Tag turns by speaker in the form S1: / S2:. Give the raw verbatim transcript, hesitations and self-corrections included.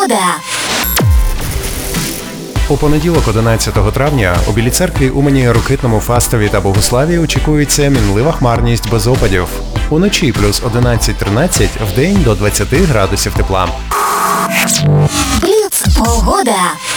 S1: Погода.
S2: У понеділок, одинадцятого травня, у Білій Церкві, Умані, Рокитному, Фастові та Богуславі очікується мінлива хмарність без опадів. Уночі плюс одинадцять-тринадцять, вдень до двадцяти градусів тепла.
S1: Бліц. Погода.